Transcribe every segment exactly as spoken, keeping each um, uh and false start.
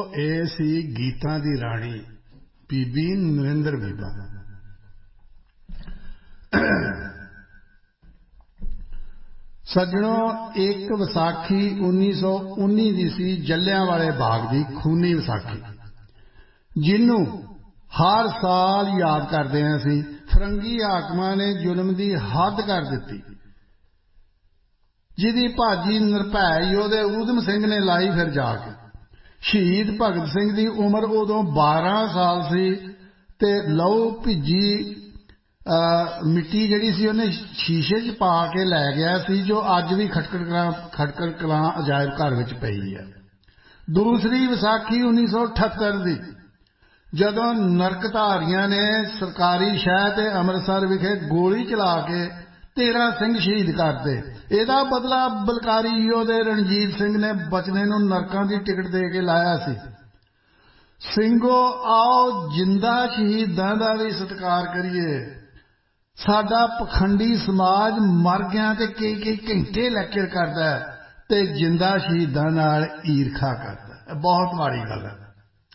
ਇਹ ਸੀ ਗੀਤਾਂ ਦੀ ਰਾਣੀ ਬੀਬੀ ਨਰਿੰਦਰ ਬੀਬਾ। ਸੱਜਣੋ, ਇੱਕ ਵਿਸਾਖੀ ਉੱਨੀ ਸੌ ਉੱਨੀ ਦੀ ਸੀ, ਜਲਿਆਂਵਾਲੇ ਬਾਗ ਦੀ ਖੂਨੀ ਵਿਸਾਖੀ, ਜਿਹਨੂੰ ਹਰ ਸਾਲ ਯਾਦ ਕਰਦੇ ਹਾਂ ਅਸੀਂ। ਫਰੰਗੀ ਹਾਕਮਾਂ ਨੇ ਜ਼ੁਲਮ ਦੀ ਹੱਦ ਕਰ ਦਿੱਤੀ, ਜਿਹਦੀ ਭਾਜੀ ਨਿਰਭੈ ਯੋਧੇ ਊਧਮ ਸਿੰਘ ਨੇ ਲਾਈ ਫਿਰ ਜਾ ਕੇ। ਸ਼ਹੀਦ ਭਗਤ ਸਿੰਘ ਦੀ ਉਮਰ ਉਦੋਂ ਬਾਰਾਂ ਸਾਲ ਸੀ ਤੇ ਲਹੂ ਭਿੱਜੀ ਮਿੱਟੀ ਜਿਹੜੀ ਸੀ ਉਹਨੇ ਸ਼ੀਸ਼ੇ 'ਚ ਪਾ ਕੇ ਲੈ ਗਿਆ ਸੀ, ਜੋ ਅੱਜ ਵੀ ਖਟਕੜ ਕਲਾਂ ਖਟਕੜ ਕਲਾਂ ਅਜਾਇਬ ਘਰ ਵਿੱਚ ਪਈ ਹੈ। ਦੂਸਰੀ ਵਿਸਾਖੀ ਉੱਨੀ ਸੌ ਅਠੱਤਰ ਦੀ, ਜਦੋਂ ਨਰਕਧਾਰੀਆਂ ਨੇ ਸਰਕਾਰੀ ਸ਼ਹਿਰ ਤੇ ਅੰਮ੍ਰਿਤਸਰ ਵਿਖੇ ਗੋਲੀ ਚਲਾ ਕੇ ਤੇਰਾਂ ਸਿੰਘ ਸ਼ਹੀਦ ਕਰਤੇ। ਇਹਦਾ ਬਦਲਾ ਬਲਕਾਰੀ ਯੋਧੇ ਰਣਜੀਤ ਸਿੰਘ ਨੇ ਬਚਨੇ ਨੂੰ ਨਰਕਾਂ ਦੀ ਟਿਕਟ ਦੇ ਕੇ ਲਾਇਆ ਸੀ। ਸਿੰਘੋ, ਆਓ ਜਿੰਦਾ ਸ਼ਹੀਦਾਂ ਦਾ ਵੀ ਸਤਿਕਾਰ ਕਰੀਏ। ਸਾਡਾ ਪਖੰਡੀ ਸਮਾਜ ਮਰ ਗਿਆ ਤੇ ਕਈ ਕਈ ਘੰਟੇ ਲੈਕਚਰ ਕਰਦਾ ਤੇ ਜਿੰਦਾ ਸ਼ਹੀਦਾਂ ਨਾਲ ਈਰਖਾ ਕਰਦਾ। ਬਹੁਤ ਮਾੜੀ ਗੱਲ ਹੈ।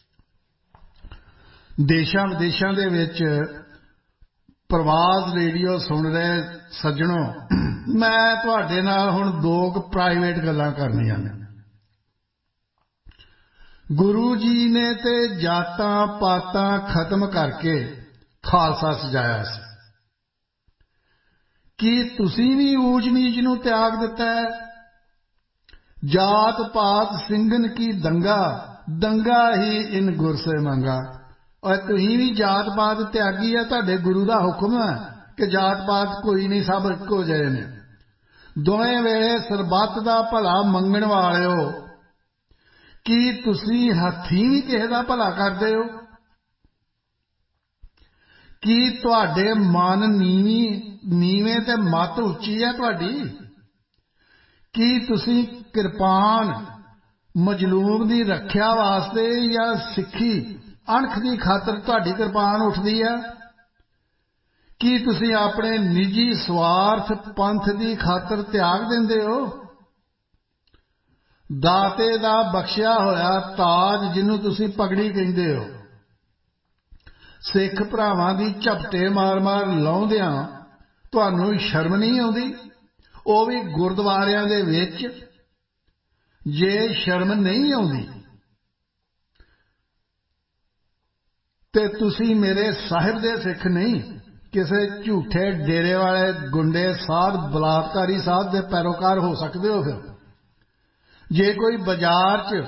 ਦੇਸ਼ਾਂ ਵਿਦੇਸ਼ਾਂ ਦੇ ਵਿੱਚ ਪ੍ਰਵਾਜ਼ ਰੇਡੀਓ ਸੁਣ ਰਹੇ ਸੱਜਣੋ, ਮੈਂ ਤੁਹਾਡੇ ਨਾਲ ਹੁਣ ਦੋ ਕੁ ਪ੍ਰਾਈਵੇਟ ਗੱਲਾਂ ਕਰਨੀਆਂ ਨੇ। ਗੁਰੂ ਜੀ ਨੇ ਤੇ ਜਾਤਾਂ ਪਾਤਾਂ ਖਤਮ ਕਰਕੇ ਖਾਲਸਾ ਸਜਾਇਆ ਸੀ। ਕੀ ਤੁਸੀਂ ਵੀ ਊਚ ਨੀਚ ਨੂੰ ਤਿਆਗ ਦਿੱਤਾ ਹੈ? ਜਾਤ ਪਾਤ ਸਿੰਘਨ ਕੀ ਦੰਗਾ, ਦੰਗਾ ਹੀ ਇਨ ਗੁਰ ਸੇ ਮੰਗਾ। ਔਰ ਤੁਸੀਂ ਵੀ ਜਾਤ ਪਾਤ ਤਿਆਗੀ ਹੈ। ਤੁਹਾਡੇ ਗੁਰੂ ਦਾ ਹੁਕਮ ਹੈ ਕਿ ਜਾਤ ਪਾਤ ਕੋਈ ਨਹੀਂ, ਸਭ ਇੱਕੋ ਜਿਹੇ ਨੇ। ਦੋਵੇਂ ਵੇਲੇ ਸਰਬੱਤ ਦਾ ਭਲਾ ਮੰਗਣ ਵਾਲਿਓ, ਕੀ ਤੁਸੀਂ ਹੱਥੀਂ ਵੀ ਕਿਸੇ ਦਾ ਭਲਾ ਕਰਦੇ ਹੋ? ਕੀ ਤੁਹਾਡੇ ਮਨ ਨੀਵੀਂ ਨੀਵੇਂ ਤੇ ਮੱਤ ਉੱਚੀ ਹੈ ਤੁਹਾਡੀ? ਕੀ ਤੁਸੀਂ ਕਿਰਪਾਨ ਮਜਲੂਮ ਦੀ ਰੱਖਿਆ ਵਾਸਤੇ ਜਾਂ ਸਿੱਖੀ ਅਣਖ ਦੀ ਖਾਤਰ ਤੁਹਾਡੀ ਕਿਰਪਾਨ ਉੱਠਦੀ ਹੈ? ਕੀ ਤੁਸੀਂ ਆਪਣੇ ਨਿੱਜੀ ਸਵਾਰਥ ਪੰਥ ਦੀ ਖਾਤਰ ਤਿਆਗ ਦਿੰਦੇ ਹੋ? ਦਾਤੇ ਦਾ ਬਖਸ਼ਿਆ ਹੋਇਆ ਤਾਜ, ਜਿਹਨੂੰ ਤੁਸੀਂ ਪਗੜੀ ਕਹਿੰਦੇ ਹੋ, ਸਿੱਖ ਭਰਾਵਾਂ ਦੀ ਝਪਟੇ ਮਾਰ ਮਾਰ ਲਾਉਂਦਿਆਂ ਤੁਹਾਨੂੰ ਸ਼ਰਮ ਨਹੀਂ ਆਉਂਦੀ? ਉਹ ਵੀ ਗੁਰਦੁਆਰਿਆਂ ਦੇ ਵਿੱਚ। ਜੇ ਸ਼ਰਮ ਨਹੀਂ ਆਉਂਦੀ ਤੇ ਤੁਸੀਂ ਮੇਰੇ ਸਾਹਿਬ ਦੇ ਸਿੱਖ ਨਹੀਂ, ਕਿਸੇ ਝੂਠੇ ਡੇਰੇ ਵਾਲੇ ਗੁੰਡੇ ਸਾਧ ਬਲਾਤਕਾਰੀ ਸਾਧ ਦੇ ਪੈਰੋਕਾਰ ਹੋ ਸਕਦੇ ਹੋ। ਫਿਰ ਜੇ ਕੋਈ ਬਾਜ਼ਾਰ 'ਚ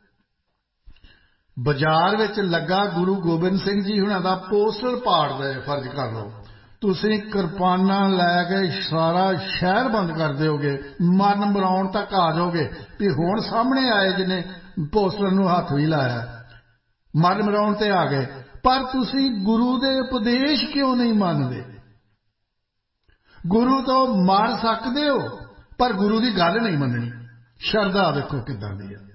ਬਾਜ਼ਾਰ ਵਿੱਚ ਲੱਗਾ ਗੁਰੂ ਗੋਬਿੰਦ ਸਿੰਘ ਜੀ ਹੁਣਾਂ ਦਾ ਪੋਸਟਰ ਪਾੜਦਾ ਹੈ, ਫਰਜ਼ ਕਰ ਲਓ, ਤੁਸੀਂ ਕਿਰਪਾਨਾਂ ਲੈ ਕੇ ਸਾਰਾ ਸ਼ਹਿਰ ਬੰਦ ਕਰ ਦਿਓਗੇ, ਮਰਨ ਮਰਾਉਣ ਤੱਕ ਆ ਜਾਓਗੇ ਵੀ ਹੁਣ ਸਾਹਮਣੇ ਆਏ ਜਿਹਨੇ ਪੋਸਟਰ ਨੂੰ ਹੱਥ ਵੀ ਲਾਇਆ, ਮਰਨ ਮਰਾਉਣ ਤੇ ਆ ਗਏ। ਪਰ ਤੁਸੀਂ ਗੁਰੂ ਦੇ ਉਪਦੇਸ਼ ਕਿਉਂ ਨਹੀਂ ਮੰਨਦੇ? ਗੁਰੂ ਤੋਂ ਮਰ ਸਕਦੇ ਹੋ ਪਰ ਗੁਰੂ ਦੀ ਗੱਲ ਨਹੀਂ ਮੰਨਣੀ। ਸ਼ਰਧਾ ਵੇਖੋ ਕਿੱਦਾਂ ਦੀ ਹੈ।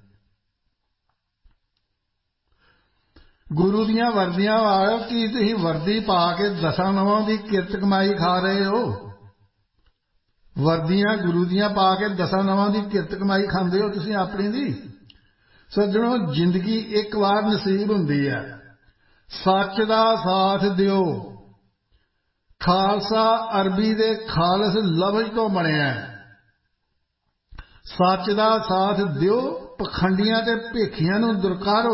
ਗੁਰੂ ਦੀਆਂ ਵਰਦੀਆਂ ਵਾਲਿਓ, ਕੀ ਤੁਸੀਂ ਵਰਦੀ ਪਾ ਕੇ ਦਸਾਂ ਨਵਾਂ ਦੀ ਕਿਰਤ ਕਮਾਈ ਖਾ ਰਹੇ ਹੋ? ਵਰਦੀਆਂ ਗੁਰੂ ਦੀਆਂ ਪਾ ਕੇ ਦਸਾਂ ਨਵਾਂ ਦੀ ਕਿਰਤ ਕਮਾਈ ਖਾਂਦੇ ਹੋ ਤੁਸੀਂ ਆਪਣੀ ਦੀ? ਸੱਜਣੋ, ਜ਼ਿੰਦਗੀ ਇੱਕ ਵਾਰ ਨਸੀਬ ਹੁੰਦੀ ਹੈ। ਸੱਚ ਦਾ ਸਾਥ ਦਿਓ। ਖਾਲਸਾ ਅਰਬੀ ਦੇ ਖਾਲਸ ਲਫ਼ਜ਼ ਤੋਂ ਬਣਿਆ। ਸੱਚ ਦਾ ਸਾਥ ਦਿਓ, ਪਖੰਡੀਆਂ ਤੇ ਭੇਖੀਆਂ ਨੂੰ ਦੁਰਕਾਰੋ,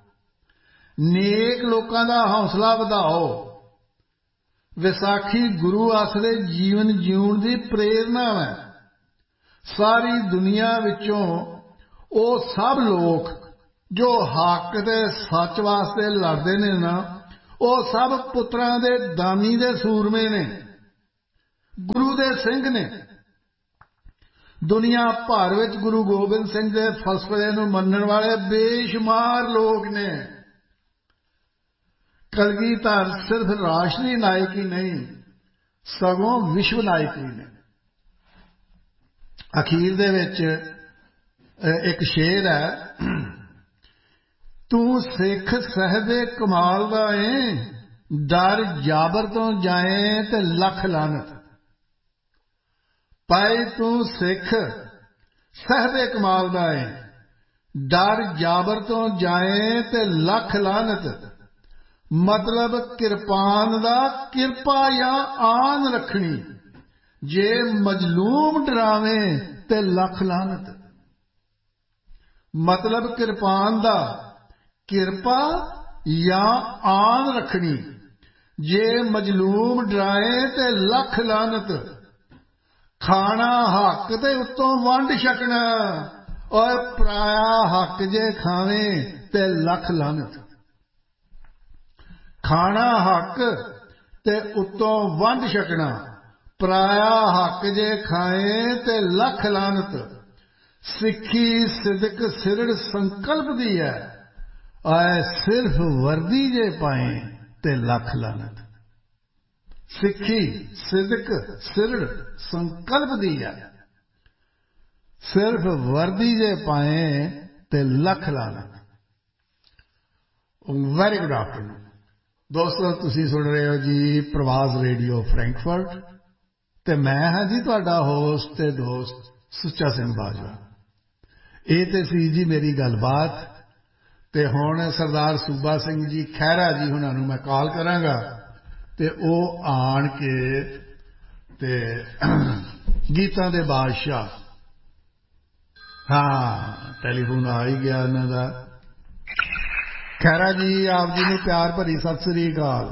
ਨੇਕ ਲੋਕਾਂ ਦਾ ਹੌਸਲਾ ਵਧਾਓ। ਵਿਸਾਖੀ ਗੁਰੂ ਆਸਰੇ ਜੀਵਨ ਜਿਉਣ ਦੀ ਪ੍ਰੇਰਨਾ ਹੈ। ਸਾਰੀ ਦੁਨੀਆ ਵਿੱਚੋਂ ਉਹ ਸਭ ਲੋਕ ਜੋ ਹੱਕ ਤੇ ਸੱਚ ਵਾਸਤੇ ਲੜਦੇ ਨੇ ਨਾ, ਉਹ ਸਭ ਪੁੱਤਰਾਂ ਦੇ ਦਾਨੀ ਦੇ ਸੂਰਮੇ ਨੇ, ਗੁਰੂ ਦੇ ਸਿੰਘ ਨੇ। ਦੁਨੀਆ ਭਰ ਵਿੱਚ ਗੁਰੂ ਗੋਬਿੰਦ ਸਿੰਘ ਦੇ ਫਲਸਫੇ ਨੂੰ ਮੰਨਣ ਵਾਲੇ ਬੇਸ਼ੁਮਾਰ ਲੋਕ ਨੇ। ਕਲਗੀਧਰ ਸਿਰਫ ਰਾਸ਼ਟਰੀ ਨਾਇਕ ਹੀ ਨਹੀਂ, ਸਗੋਂ ਵਿਸ਼ਵ ਨਾਇਕ ਵੀ ਨੇ। ਅਖੀਰ ਦੇ ਵਿੱਚ ਇੱਕ ਸ਼ੇਰ ਹੈ, ਤੂੰ ਸਿੱਖ ਸਾਹਿਬੇ ਕਮਾਲ ਦਾ ਏ, ਡਰ ਜਾਬਰ ਤੋਂ ਜਾਏ ਤੇ ਲੱਖ ਲਾਨਤ। ਭਾਈ ਤੂੰ ਸਿੱਖ ਸਾਹਿਬੇ ਕਮਾਲ ਦਾ ਏ, डर जाबर तो जाए ते लख लानत। मतलब किरपान दा किरपा या आन रखनी, जे मजलूम डरावे ते लख लानत। मतलब किरपान दा किरपा या आन रखनी, जे मजलूम डराए ते लख लानत। खाना हक ते उत्तों वंड छकना, और पराया हक जे खावे ते लख लानत। खाना हक ते उत्तों वंड छकना, पराया हक जे खाए ते लख लानत। सिक्खी सिदक सिरड़ संकल्प दी है, और सिर्फ वर्दी जे पाए ते लख लानत। सिक्खी सिदक सिरड़ संकल्प दी है, सिर्फ वर्दी जे पाए ते लख लानत। वेरी गुड आफ्टरनून दोस्तों, तुसी सुन रहे हो जी प्रवास रेडियो फ्रैंकफर्ट ते मैं हाँ जी तुहाडा होस्ट ते दोस्त सुच्चा सिंह बाजवा। ये ते सी जी मेरी गलबात, ते हुण सरदार सूबा सिंह जी खैरा जी हुणां नूं मैं कॉल करांगा ते ओह आण के ते गीतां दे बादशाह, हाँ टेलीफोन आ ही गया इन्हां दा। खैरा जी आप जी नूं प्यार भरी सत श्री अकाल।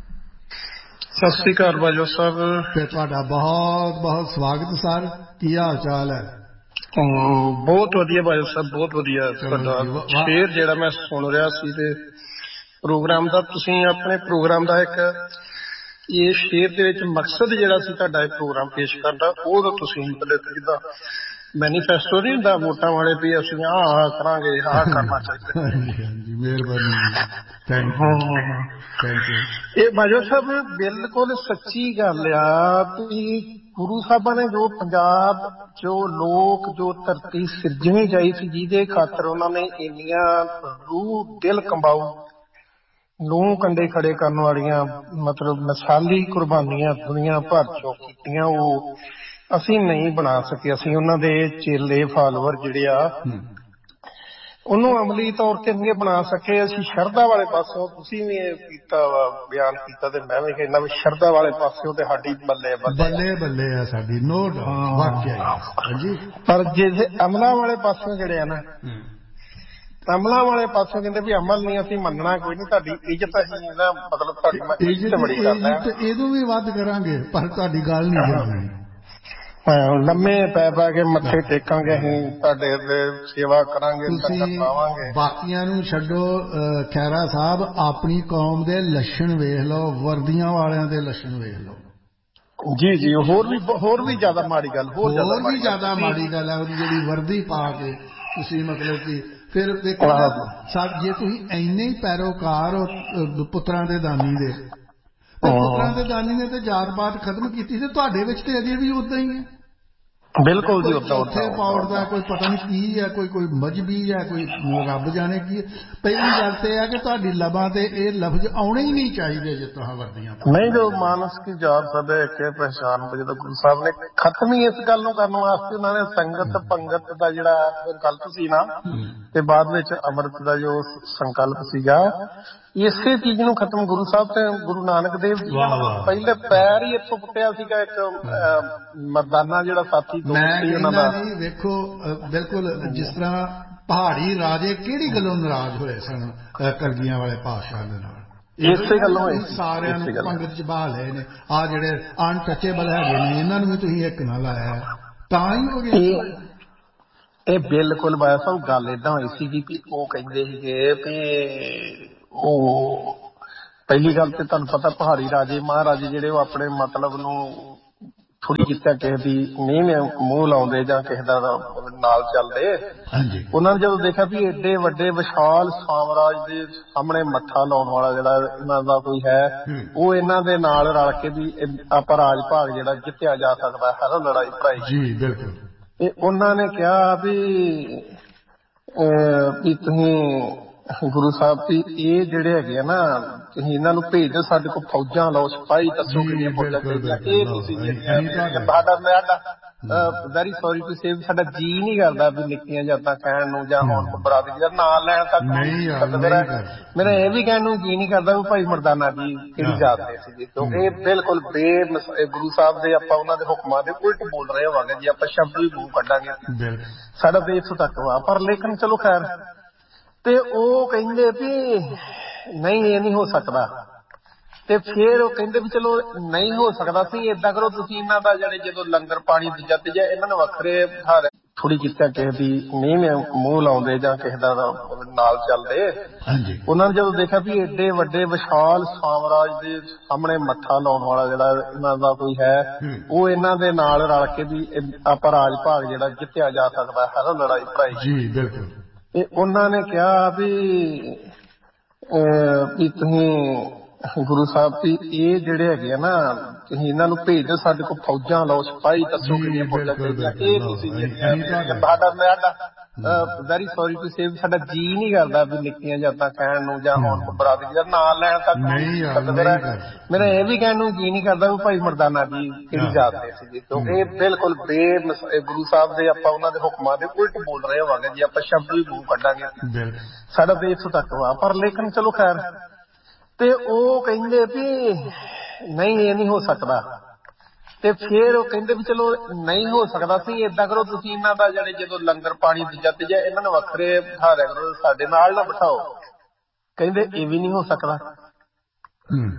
सत श्री अकाल बाजवा साहब, ते तुहाडा बहुत बहुत स्वागत सर। की हाल चाल है? बहुत वधिया बाजवा साहब, बहुत वधिया। तुहाडा शेर जिहड़ा मैं सुन रहा सी ते प्रोग्राम दा, तुसीं अपने प्रोग्राम दा एक ये शेर दे विच मकसद जिहड़ा सी तुहाडा प्रोग्राम पेश करन दा, ओह तां तुसीं मतलब जिद्दां मैनीफेस्टो नहीं हुंदा वोटां वाले भी असीं आह आह करांगे, आह करना चाहिए। हाँ जी हाँ जी, मेहरबानी जी, थैंक यू थैंक यू। ये बाजवा साहब बिल्कुल सच्ची गल आ भी गुरु साहबां ने जो पंजाब जो लोक जो धरती सिरजनी चाही सी, जिहदे खातर उन्हां ने इंनियां रूह दिल कंबाऊ लूह कंडे खड़े करन वालियां मतलब मिसाली कुर्बानियां दुनिया भर चों कीतियां, वो ਅਸੀਂ नहीं बना सके। ਅਸੀਂ ਉਹਨਾਂ ਦੇ ਚੇਲੇ ਫਾਲੋਅਰ ਜਿਹੜੇ ਆ ਉਹਨੂੰ ਅਮਲੀ ਤੌਰ ਤੇ ਨਹੀਂ ਬਣਾ ਸਕੇ। ਅਸੀਂ ਸ਼ਰਧਾ ਵਾਲੇ ਪਾਸੋਂ, ਤੁਸੀਂ ਵੀ ਇਹ ਕੀਤਾ ਵਾ ਬਿਆਨ ਕੀਤਾ ਤੇ ਮੈਂ ਵੀ ਕਹਿੰਦਾ ਵੀ ਸ਼ਰਧਾ ਵਾਲੇ ਪਾਸਿਓਂ ਤੇ ਸਾਡੀ ਬੱਲੇ ਬੱਲੇ ਬੱਲੇ ਆ ਸਾਡੀ, ਨੋ ਡਾਊਟ, ਵਾਕਿਆ ਹਾਂਜੀ। ਪਰ ਜੇ ਅਮਲਾਂ ਵਾਲੇ ਪਾਸਿਓਂ ਜਿਹੜੇ ਆ ਨਾ, ਅਮਲਾਂ ਵਾਲੇ ਪਾਸੋਂ ਕਹਿੰਦੇ ਵੀ ਅਮਲ ਨਹੀਂ ਅਸੀਂ ਮੰਨਣਾ, ਕੋਈ ਨਹੀਂ ਤੁਹਾਡੀ ਇੱਜ਼ਤ ਅਸੀਂ ਨਾ ਮਤਲਬ ਤੁਹਾਡੀ ਮੈਂ ਇੱਜ਼ਤ ਬੜੀ ਕਰਦਾ, ਇਹਨੂੰ ਵੀ ਵੱਧ ਕਰਾਂਗੇ ਪਰ ਤੁਹਾਡੀ ਗੱਲ ਨਹੀਂ ਕਰਨੀ। ਲੰਮੇ ਪੈ ਪੈ ਕੇ ਮੱਥੇ ਟੇਕਾਂਗੇ, ਅਸੀਂ ਤੁਹਾਡੇ ਤੇ ਸੇਵਾ ਕਰਾਂਗੇ, ਤੁਸੀਂ ਬਾਕੀਆਂ ਨੂੰ ਛੱਡੋ। ਖੈਰਾ ਸਾਹਿਬ ਆਪਣੀ ਕੌਮ ਦੇ ਲੱਛਣ ਵੇਖ ਲਓ, ਵਰਦੀਆਂ ਵਾਲਿਆਂ ਦੇ ਲੱਛਣ ਵੇਖ ਲਓ। ਜੀ ਜੀ, ਹੋਰ ਵੀ ਹੋਰ ਵੀ ਜ਼ਿਆਦਾ ਮਾੜੀ ਗੱਲ, ਹੋਰ ਵੀ ਜ਼ਿਆਦਾ ਮਾੜੀ ਗੱਲ ਹੈ ਉਹਦੀ ਜਿਹੜੀ ਵਰਦੀ ਪਾ ਕੇ ਤੁਸੀਂ ਮਤਲਬ ਕਿ ਫਿਰ ਦੇਖੋ ਜੇ ਤੁਸੀਂ ਇੰਨੇ ਹੀ ਪੈਰੋਕਾਰ ਹੋ ਪੁੱਤਰਾਂ ਦੇ ਦਾਨੀ ਦੇ, ਤੇ ਪੁੱਤਰਾਂ ਦੇ ਦਾਨੀ ਨੇ ਤੇ ਜਾਤ ਪਾਤ ਖਤਮ ਕੀਤੀ ਤੇ ਤੁਹਾਡੇ ਵਿੱਚ ਤੇ ਅਜੇ ਵੀ ਉਦਾਂ ਹੀ ਹੈ। ਬਿਲਕੁਲ ਜੀ, ਚੌਥੇ ਪੌੜ ਦਾ ਕੋਈ ਪਤਾ ਨਹੀਂ ਕੀ ਹੈ, ਕੋਈ ਕੋਈ ਮਜਬੀ ਹੈ, ਕੋਈ ਰੱਬ ਜਾਣੇ ਕੀ ਹੈ। ਪਹਿਲੀ ਗੱਲ ਤੇ ਹੈ ਕਿ ਤੁਹਾਡੀ ਲਬਾਂ ਤੇ ਇਹ ਲਫ਼ਜ਼ ਆਉਣੇ ਹੀ ਨਹੀਂ ਚਾਹੀਦੇ ਜੇ ਤੁਸੀਂ ਵਰਦੀਆਂ ਨਹੀਂ। ਜੋ ਮਾਨਸ ਕੀ ਜਾਤ ਸਭ ਇੱਕ ਪਹਿਚਾਨ, ਜਦੋਂ ਗੁਰੂ ਸਾਹਿਬ ਨੇ ਖਤਮ ਹੀ ਇਸ ਗੱਲ ਨੂੰ ਕਰਨ ਵਾਸਤੇ ਉਹਨਾਂ ਨੇ ਸੰਗਤ ਪੰਗਤ ਦਾ ਜਿਹੜਾ ਸੰਕਲਪ ਸੀ ਨਾ, ਤੇ ਬਾਅਦ ਵਿੱਚ ਅੰਮ੍ਰਿਤ ਦਾ ਜੋ ਸੰਕਲਪ ਸੀਗਾ, ਇਸੇ ਚੀਜ਼ ਨੂੰ ਖਤਮ ਗੁਰੂ ਸਾਹਿਬ ਤੇ ਗੁਰੂ ਨਾਨਕ ਦੇਵ ਜੀ ਪਹਿਲੇ ਪੈਰ ਹੀ ਇੱਥੋਂ ਪੁੱਟਿਆ ਸੀਗਾ। ਇੱਕ ਮਰਦਾਨਾ ਜਿਹੜਾ ਸਾਥੀ ਮੈਂ ਕਹਿੰਦਾ ਜੀ ਵੇਖੋ ਬਿਲਕੁਲ ਜਿਸ ਤਰ੍ਹਾਂ ਪਹਾੜੀ ਰਾਜੇ ਕਿਹੜੀ ਗੱਲੋਂ ਨਾਰਾਜ਼ ਹੋਏ ਸਨ ਕਲਗੀਆਂ ਵਾਲੇ ਪਾਤਸ਼ਾਹ ਦੇ ਨਾਲ, ਇਸੇ ਗੱਲੋਂ ਸਾਰਿਆਂ ਨੂੰ ਪੰਗਤ ਚ ਬਹਾ ਲਏ ਨੇ। ਆਹ ਜਿਹੜੇ ਅਨਟੱਚੇਬਲ ਹੈਗੇ ਨੇ ਇਹਨਾਂ ਨੂੰ ਵੀ ਤੁਸੀਂ ਇੱਕ ਨਾ ਲਾਇਆ, ਤਾਂ ਹੀ ਹੋ ਗਿਆ ਇਹ। ਬਿਲਕੁਲ ਬਾਇਆ ਸਾਹਿਬ ਗੱਲ ਏਦਾਂ ਹੋਈ ਸੀਗੀ ਵੀ ਉਹ ਕਹਿੰਦੇ ਸੀਗੇ ਵੀ ਉਹ ਪਹਿਲੀ ਗੱਲ ਤੇ ਤੁਹਾਨੂੰ ਪਤਾ ਪਹਾੜੀ ਰਾਜੇ ਮਹਾਰਾਜੇ ਜਿਹੜੇ ਉਹ ਆਪਣੇ ਮਤਲਬ ਨੂੰ ਥੋੜੀ ਜਿੱਤਾ ਕਿਸੇ ਦੀ ਨਹੀਂ ਮੂੰਹ ਲਾਉਂਦੇ ਜਾਂ ਕਿਸੇ ਦਾ ਨਾਲ ਚੱਲਦੇ। ਉਹਨਾਂ ਨੇ ਜਦੋਂ ਦੇਖਿਆ ਵੀ ਏਡੇ ਵੱਡੇ ਵਿਸ਼ਾਲ ਸਾਮਰਾਜ ਦੇ ਸਾਹਮਣੇ ਮੱਥਾ ਲਾਉਣ ਵਾਲਾ ਜਿਹੜਾ ਇਹਨਾਂ ਦਾ ਕੋਈ ਹੈ, ਉਹ ਇਹਨਾਂ ਦੇ ਨਾਲ ਰਲ ਕੇ ਵੀ ਆਪਾਂ ਰਾਜ ਭਾਗ ਜਿਹੜਾ ਜਿੱਤਿਆ ਜਾ ਸਕਦਾ ਹੈ ਲੜਾਈ ਭੜਾਈ। ਜੀ ਬਿਲਕੁਲ। ਤੇ ਉਹਨਾਂ ਨੇ ਕਿਹਾ ਵੀ ਵੀ ਤੁਸੀਂ ਗੁਰੂ ਸਾਹਿਬ ਵੀ ਇਹ ਜਿਹੜੇ ਹੈਗੇ ਆ ਨਾ ਤੁਸੀਂ ਇਹਨਾਂ ਨੂੰ ਭੇਜ ਦਿਓ, ਸਾਡੇ ਕੋਲ ਫੌਜਾਂ ਲਓ, ਸਿਪਾਹੀ ਦੱਸੋ ਕਿੰਨੀਆਂ ਫੌਜਾਂ ਚਾਹੀਦੀਆਂ। ਇਹ ਨਹੀਂ ਸੀ ਸਾਡਾ ਵੈਰੀ ਸੌਰੀ ਟੂ ਸੇ ਸਾਡਾ ਜੀ ਨਹੀਂ ਕਰਦਾ ਵੀ ਨਿੱਕੀਆਂ ਜਾਤਾਂ ਕਹਿਣ ਨੂੰ ਜਾਂ ਹੁਣ ਬਰਾਦਰੀ ਦਾ ਨਾਂ ਲੈਣ ਤੱਕ। ਮੇਰਾ ਇਹ ਵੀ ਕਹਿਣ ਨੂੰ ਜੀ ਨਹੀਂ ਕਰਦਾ ਵੀ ਭਾਈ ਮਰਦਾਨਾ ਜੀ ਕਿਹੜੀ ਜਾਤ ਦੇ ਸੀ, ਕਿਉਂਕਿ ਇਹ ਬਿਲਕੁਲ ਬੇ ਗੁਰੂ ਸਾਹਿਬ ਦੇ ਆਪਾਂ ਉਹਨਾਂ ਦੇ ਹੁਕਮਾਂ ਦੇ ਉਲਟ ਬੋਲ ਰਹੇ ਹੋਵਾਂਗੇ ਜੀ ਆਪਾਂ ਸ਼ਬਦ ਵੀ ਮੂੰਹ ਕੱਢਾਂਗੇ। ਸਾਡਾ ਤਾਂ ਇੱਥੋਂ ਤੱਕ ਵਾ। ਪਰ ਲੇਕਿਨ ਚਲੋ ਖੈਰ, ਤੇ ਉਹ ਕਹਿੰਦੇ ਵੀ ਨਹੀਂ ਇਹ ਨਹੀਂ ਹੋ ਸਕਦਾ। ਤੇ ਫਿਰ ਉਹ ਕਹਿੰਦੇ ਵੀ ਚਲੋ ਨਹੀਂ ਹੋ ਸਕਦਾ ਸੀ, ਏਦਾਂ ਕਰੋ ਤੁਸੀਂ ਇਹਨਾਂ ਦਾ ਜਿਹੜੇ ਜਦੋਂ ਲੰਗਰ ਪਾਣੀ ਦੂਜਾ ਤੀਜਾ ਇਹਨਾਂ ਨੂੰ ਵੱਖਰੇ ਬਿਠਾ ਥੋੜੀ ਕੀਤਾ, ਕਿਸੇ ਦੀ ਨਹੀਂ ਮੂੰਹ ਲਾਉਂਦੇ ਜਾਂ ਕਿਸੇ ਦਾ ਨਾਲ ਚੱਲਦੇ। ਉਹਨਾਂ ਨੇ ਜਦੋਂ ਦੇਖਿਆ ਵੀ ਏਡੇ ਵੱਡੇ ਵਿਸ਼ਾਲ ਸਾਮਰਾਜ ਦੇ ਸਾਹਮਣੇ ਮੱਥਾ ਲਾਉਣ ਵਾਲਾ ਜਿਹੜਾ ਇਹਨਾਂ ਦਾ ਕੋਈ ਹੈ, ਉਹ ਇਹਨਾਂ ਦੇ ਨਾਲ ਰਲ ਕੇ ਵੀ ਆਪਾਂ ਰਾਜ ਭਾਗ ਜਿਹੜਾ ਜਿੱਤਿਆ ਜਾ ਸਕਦਾ ਹੈ ਲੜਾਈ ਭਰਾਈ। ਤੇ ਉਹਨਾਂ ਨੇ ਕਿਹਾ ਵੀ ਵੀ ਤੁਸੀਂ ਗੁਰੂ ਸਾਹਿਬ ਵੀ ਇਹ ਜਿਹੜੇ ਹੈਗੇ ਆ ਨਾ, ਤੁਸੀਂ ਇਹਨਾਂ ਨੂੰ ਭੇਜ ਦਿਓ, ਸਾਡੇ ਕੋਲ ਫੌਜਾਂ ਲਓ, ਸਿਪਾਹੀ ਦੱਸੋ ਕਿੰਨੀਆਂ ਫੌਜਾਂ ਚਾਹੀਦੀਆਂ। ਇਹ ਤੁਸੀਂ ਸਾਡਾ ਵੈਰੀ ਸੌਰੀ ਟੂ ਸੇ ਸਾਡਾ ਜੀ ਨਹੀਂ ਕਰਦਾ ਵੀ ਨਿੱਕੀਆਂ ਜਾਤਾਂ ਕਹਿਣ ਨੂੰ ਜਾਂ ਹੁਣ ਬਰਾਦਰੀ ਦਾ ਨਾਂ ਲੈਣ ਤੱਕ। ਮੇਰਾ ਇਹ ਵੀ ਕਹਿਣ ਨੂੰ ਜੀ ਨਹੀਂ ਕਰਦਾ ਵੀ ਭਾਈ ਮਰਦਾਨਾ ਜੀ ਕਿਹੜੀ ਜਾਤ ਦੇ ਸੀ, ਕਿਉਂਕਿ ਇਹ ਬਿਲਕੁਲ ਬੇ ਗੁਰੂ ਸਾਹਿਬ ਦੇ ਆਪਾਂ ਉਹਨਾਂ ਦੇ ਹੁਕਮਾਂ ਦੇ ਉਲਟ ਬੋਲ ਰਹੇ ਹੋਵਾਂਗੇ ਜੀ ਆਪਾਂ ਸ਼ਬਦ ਵੀ ਮੂੰਹ ਕੱਢਾਂਗੇ। ਸਾਡਾ ਤਾਂ ਇੱਥੋਂ ਤੱਕ ਵਾ। ਪਰ ਲੇਕਿਨ ਚਲੋ ਖੈਰ, ਤੇ ਉਹ ਕਹਿੰਦੇ ਵੀ ਨਹੀਂ ਇਹ ਨਹੀਂ ਹੋ ਸਕਦਾ। ਤੇ ਫਿਰ ਉਹ ਕਹਿੰਦੇ ਵੀ ਚਲੋ ਨਹੀਂ ਹੋ ਸਕਦਾ ਸੀ, ਏਦਾਂ ਕਰੋ ਤੁਸੀਂ ਇਹਨਾਂ ਦਾ ਜਿਹੜੇ ਜਦੋਂ ਲੰਗਰ ਪਾਣੀ ਦੂਜਾ ਤੀਜਾ ਇਹਨਾਂ ਨੂੰ ਵੱਖਰੇ ਬਿਠਾ ਦਿਆ ਕਰੋ, ਸਾਡੇ ਨਾਲ ਨਾ ਬਿਠਾਓ। ਕਹਿੰਦੇ ਇਹ ਵੀ ਨਹੀਂ ਹੋ ਸਕਦਾ।